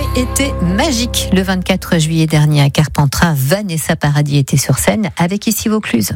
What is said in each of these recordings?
été magique. Le 24 juillet dernier à Carpentras, Vanessa Paradis était sur scène avec Ici Vaucluse.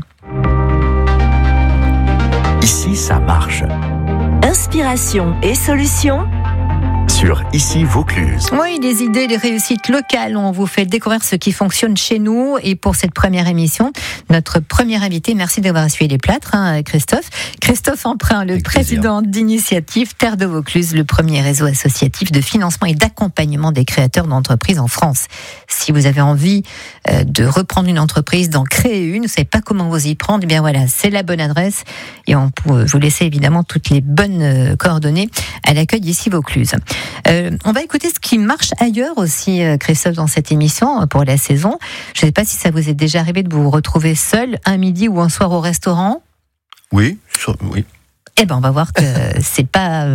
Ici, ça marche. Inspiration et solutions Sur Ici Vaucluse. Oui, les idées, les réussites locales. On vous fait découvrir ce qui fonctionne chez nous. Et pour cette première émission, notre premier invité, merci d'avoir essuyé les plâtres, Christophe. Christophe Emprunt, le président d'initiative Terre de Vaucluse, le premier réseau associatif de financement et d'accompagnement des créateurs d'entreprises en France. Si vous avez envie de reprendre une entreprise, d'en créer une, vous ne savez pas comment vous y prendre, eh bien voilà, c'est la bonne adresse. Et on peut vous laisser évidemment toutes les bonnes coordonnées à l'accueil d'Ici Vaucluse. On va écouter ce qui marche ailleurs aussi, Christophe, dans cette émission pour la saison. Je ne sais pas si ça vous est déjà arrivé de vous retrouver seul un midi ou un soir au restaurant. Oui. Eh ben, on va voir que c'est pas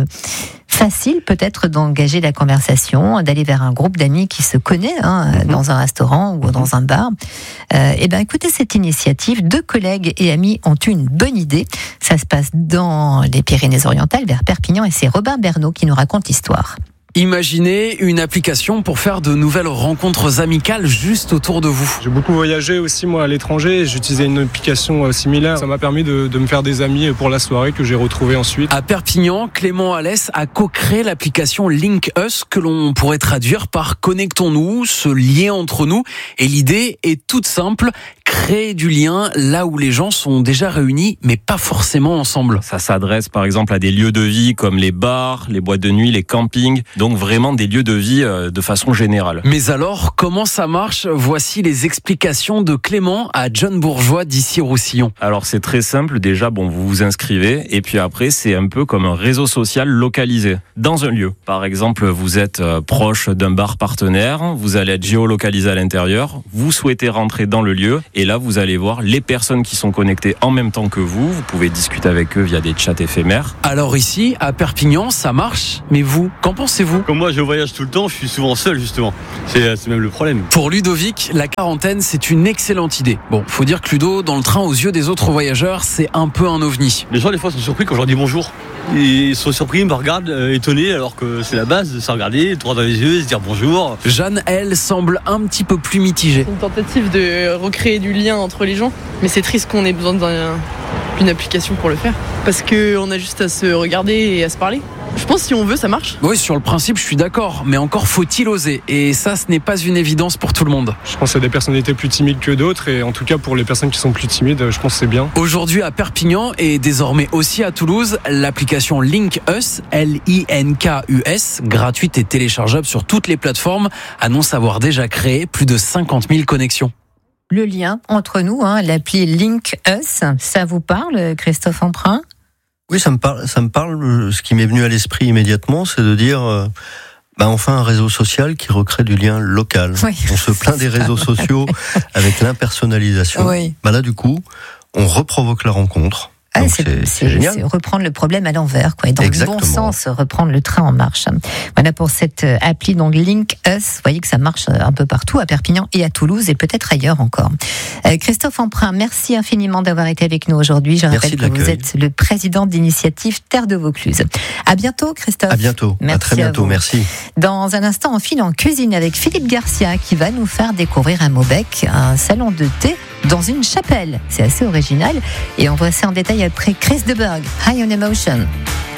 facile peut-être d'engager la conversation, d'aller vers un groupe d'amis qui se connaît dans un restaurant ou dans un bar. Eh ben, écoutez cette initiative. 2 collègues et amis ont eu une bonne idée. Ça se passe dans les Pyrénées-Orientales, vers Perpignan, et c'est Robin Bernot qui nous raconte l'histoire. Imaginez une application pour faire de nouvelles rencontres amicales juste autour de vous. J'ai beaucoup voyagé aussi moi à l'étranger, j'utilisais une application similaire. Ça m'a permis de me faire des amis pour la soirée que j'ai retrouvée ensuite. À Perpignan, Clément Alès a co-créé l'application Link Us que l'on pourrait traduire par connectons-nous, ce lien entre nous. Et l'idée est toute simple, créer du lien là où les gens sont déjà réunis mais pas forcément ensemble. Ça s'adresse par exemple à des lieux de vie comme les bars, les boîtes de nuit, les campings. Donc vraiment des lieux de vie de façon générale. Mais alors, comment ça marche ? Voici les explications de Clément à John Bourgeois d'Issy-Roussillon. Alors c'est très simple, déjà vous vous inscrivez et puis après c'est un peu comme un réseau social localisé dans un lieu. Par exemple, vous êtes proche d'un bar partenaire, vous allez être géolocalisé à l'intérieur, vous souhaitez rentrer dans le lieu et là vous allez voir les personnes qui sont connectées en même temps que vous pouvez discuter avec eux via des chats éphémères. Alors ici, à Perpignan, ça marche, mais vous, qu'en pensez-vous ? Comme moi je voyage tout le temps, je suis souvent seul justement. C'est même le problème. Pour Ludovic, la quarantaine c'est une excellente idée. Bon, faut dire que Ludo, dans le train aux yeux des autres voyageurs, c'est un peu un ovni. Les gens des fois sont surpris quand je leur dis bonjour. Ils sont surpris, ils me regardent étonnés alors que c'est la base de se regarder, droit dans les yeux et se dire bonjour. Jeanne, elle, semble un petit peu plus mitigée. C'est une tentative de recréer du lien entre les gens, mais c'est triste qu'on ait besoin d'une application pour le faire. Parce qu'on a juste à se regarder et à se parler. Je pense que si on veut, ça marche. Oui, sur le principe, je suis d'accord, mais encore faut-il oser. Et ça, ce n'est pas une évidence pour tout le monde. Je pense qu'il y a des personnalités plus timides que d'autres, et en tout cas pour les personnes qui sont plus timides, je pense que c'est bien. Aujourd'hui à Perpignan et désormais aussi à Toulouse, l'application Link Us, Linkus, gratuite et téléchargeable sur toutes les plateformes, annonce avoir déjà créé plus de 50 000 connexions. Le lien entre nous, l'appli Link Us, ça vous parle, Christophe Emprunt ? Oui, ça me parle. Ce qui m'est venu à l'esprit immédiatement, c'est de dire, enfin un réseau social qui recrée du lien local. Oui, on se plaint des réseaux sociaux avec l'impersonnalisation. Oui. Là, du coup, on reprovoque la rencontre. Ah, donc c'est génial. C'est reprendre le problème à l'envers, et dans Exactement. le bon sens, reprendre le train en marche. Voilà pour cette appli, donc Link Us. Vous voyez que ça marche un peu partout, à Perpignan et à Toulouse, et peut-être ailleurs encore. Christophe Emprunt, merci infiniment d'avoir été avec nous aujourd'hui. Je rappelle que vous êtes le président d'initiative Terre de Vaucluse. À bientôt, Christophe. À bientôt. Merci, à très bientôt. Merci. Dans un instant, on file en cuisine avec Philippe Garcia, qui va nous faire découvrir à Maubec un salon de thé dans une chapelle. C'est assez original. Et on voit ça en détail après Chris de Burgh, High on Emotion.